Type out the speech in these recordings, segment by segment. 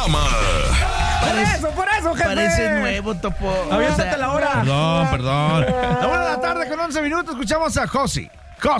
programa. Por eso, jefe. Parece nuevo, Topo. Aviéntate la hora. Perdón. La 1 de la tarde con 11 minutos escuchamos a Josi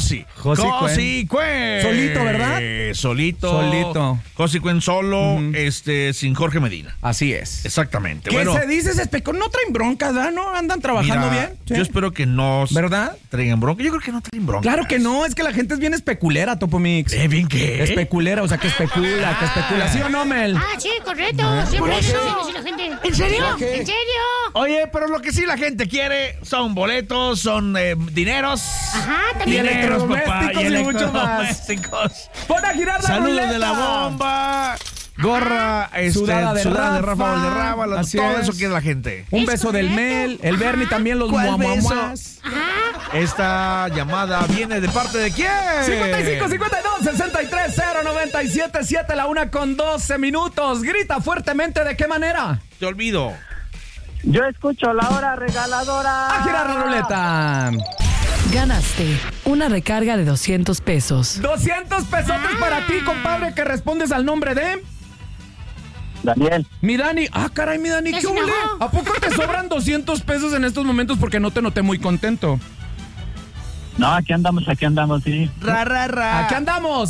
Cuen. Solito, ¿verdad? Solito. Josi Cuen solo, sin Jorge Medina. Así es. Exactamente. ¿Qué se dice? No traen broncas, ¿verdad? ¿No andan trabajando bien? ¿Sí? Yo espero que no. ¿Verdad? Traigan bronca. Yo creo que no traen bronca. Claro que no, es que la gente es bien especulera, Topo Mix. ¿Bien qué? Especulera, o sea, que especula. ¿Sí o no, Mel? Sí, correcto. Siempre eso dice la gente. ¿En serio? ¿En serio? Oye, pero lo que sí la gente quiere son boletos, son dineros. Ajá, también. Electrodomésticos y mucho más. Pon a girar la Saludos ruleta. de la bomba. Gorra, sudada de Rafa, Rafa, Valderrama, así todo es. eso quiere la gente. Un Es beso del correcto. Mel, el Bernie también, los ¿Cuál muamuamuas. Esta llamada viene de parte de quién? 55 52 63 097 7, la 1:12. Grita fuertemente, ¿de qué manera? Te olvido. Yo escucho la hora regaladora. A girar la ruleta. Ganaste una recarga de 200 pesos. 200 pesotes para ti, compadre, que respondes al nombre de Daniel. mi Dani. Caray, mi Dani, ¿Ya ¿qué se huele? enojó? ¿A poco te sobran 200 pesos en estos momentos? Porque no te noté muy contento. No, aquí andamos, sí. Ra. Aquí andamos.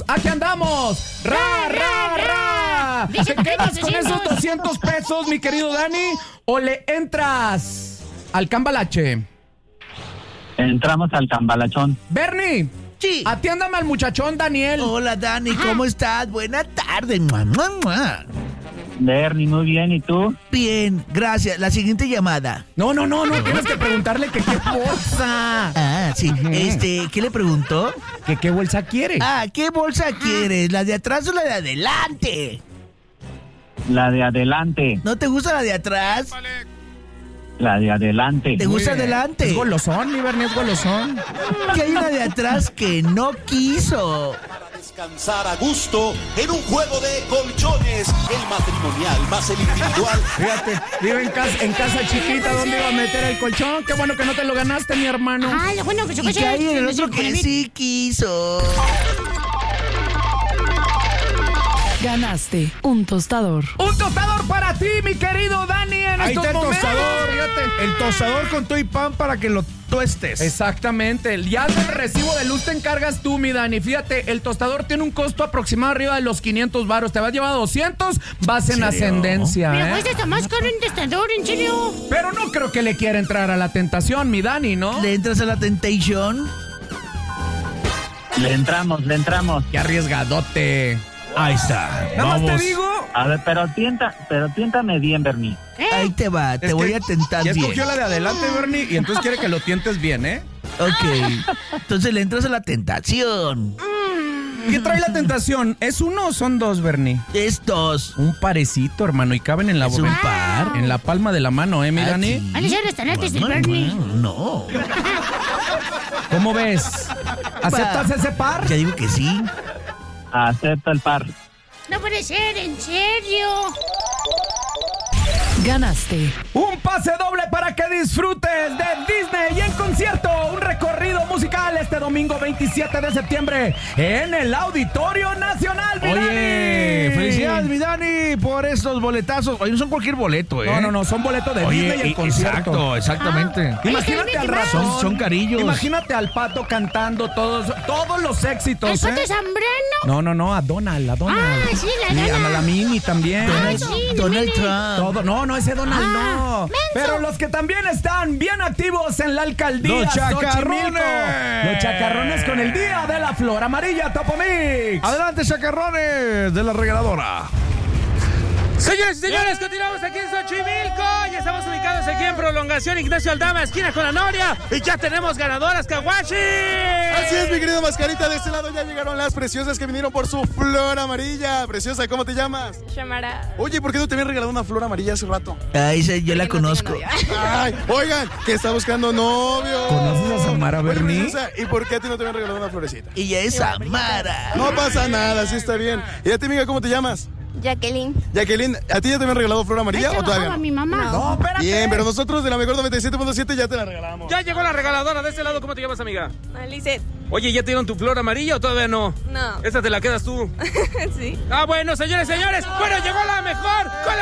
Ra. Dice ¿Te que quedas con 200. esos 200 pesos, mi querido Dani? ¿O le entras al cambalache? Entramos al cambalachón. Bernie, Sí. atiéndame al muchachón Daniel. Hola, Dani, ¿cómo estás? Buena tarde. Mua. Bernie, muy bien, ¿y tú? Bien, gracias. La siguiente llamada. No, tienes que preguntarle que qué bolsa. Sí. ¿Qué le preguntó? Que qué bolsa quiere. ¿Qué bolsa quieres? ¿La de atrás o la de adelante? La de adelante. ¿No te gusta la de atrás? La de adelante. ¿Te gusta Muy bien. adelante? Es golosón, mi Bernie, es golosón. Que hay una de atrás que no quiso. Descansar a gusto en un juego de colchones, el matrimonial más el individual. Fíjate, vive en casa chiquita, ¿dónde iba a meter el colchón? Qué bueno que no te lo ganaste, mi hermano. Lo bueno que se Y que hay el otro que sí quiso. Ganaste un tostador. Un tostador para ti, mi querido Dani, en Ahí estos está el momentos. tostador, fíjate. El tostador con todo y pan para que lo tuestes. Exactamente. Ya del recibo de luz te encargas tú, mi Dani. Fíjate, el tostador tiene un costo aproximado arriba de los 500 varos. Te vas a llevar 200, vas en ascendencia, Pero ¿eh? pues está más caro en testador, en serio. Pero no creo que le quiera entrar a la tentación, mi Dani, ¿no? ¿Le entras a la Temptation? Le entramos. Qué arriesgadote. Ahí está. Nada más te digo. A ver, pero tiéntame bien, Bernie. Ahí te va, te voy a tentar Ya bien. escogió la de adelante, Bernie, y entonces quiere que lo tientes bien, ¿eh? Ok. Entonces le entras a la tentación. ¿Qué trae la tentación? ¿Es uno o son dos, Bernie? Es dos. Un parecito, hermano, y caben en la Es un par. En la palma de la mano, ¿eh, mi Dani? sí. Vale, ya restaurantes del Bernie. No. ¿Cómo ves? ¿Aceptas ese par? Ya digo que sí. Acepta el par. No puede ser, en serio. Ganaste Un pase doble para que disfrutes de Disney y en concierto. Un recorrido musical este domingo 27 de septiembre en el Auditorio Nacional, mi Oye, Dani. felicidades, mi Dani, por estos boletazos. Oye, no son cualquier boleto, ¿eh? No, son boletos de Disney y el concierto. Exactamente. Imagínate al ratón. Son carillos. Imagínate al Pato cantando todos los éxitos. ¿El Pato ¿eh? Zambrano? No, a Donald. Sí, la Y a Dana. la Mini también. Sí, Donald mire. Trump. Todo, no, ese Donald no. menso. Pero los que también están bien activos en la alcaldía. Los chacarrones. Xochimilco. Los chacarrones con el Día de la Flor Amarilla, Topo Mix. Adelante, chacarrones de la regaladora. Señores y señores, continuamos aquí en Xochimilco. Ya estamos ubicados aquí en Prolongación Ignacio Aldama, esquina con la Noria. Y ya tenemos ganadoras, Kawashi. Así es, mi querido Mascarita. De este lado ya llegaron las preciosas que vinieron por su flor amarilla. Preciosa, ¿cómo te llamas? Shamara. Oye, ¿por qué no te habían regalado una flor amarilla hace rato? Ay, yo la conozco. Ay, oigan, que está buscando novio. ¿Conoces a Samara Oye, Berni? preciosa, ¿y por qué a ti no te habían regalado una florecita? Ella es Samara. No pasa nada, sí está bien. ¿Y a ti, amiga, cómo te llamas? Jacqueline. Jacqueline, ¿a ti ya te habían regalado flor amarilla o todavía no? mi mamá. No, espérate. Bien, pero nosotros de la mejor 97.7 ya te la regalamos. Ya llegó la regaladora de este lado. ¿Cómo te llamas, amiga? Lisette. Oye, ¿ya te dieron tu flor amarilla o todavía no? No. Esta te la quedas tú. Sí. Bueno, señores, bueno, llegó la mejor con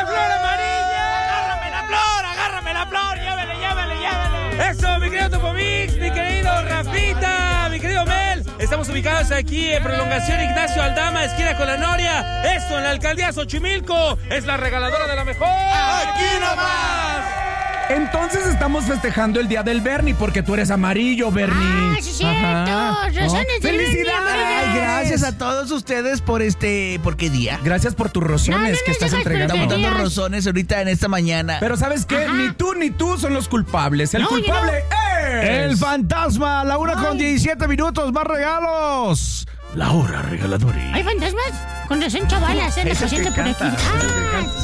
Estamos ubicados aquí en Prolongación Ignacio Aldama, esquina con la Noria. Esto en la alcaldía Xochimilco. Es la regaladora de la mejor. ¡Aquí nomás! Entonces estamos festejando el día del Bernie porque tú eres amarillo, Bernie. Ah, sí es cierto. Razones de ¡Felicidades! Ay, gracias a todos ustedes por ¿por qué día? Gracias por tus rosones que estás entregando. Estamos dando rozones ahorita en esta mañana. Pero ¿sabes qué? Ni tú son los culpables. El culpable es... El fantasma, la 1:17, más regalos. La hora regaladora. ¿Hay fantasmas? Con razón, chavalas, Ese paseando que por aquí. canta, ese que canta.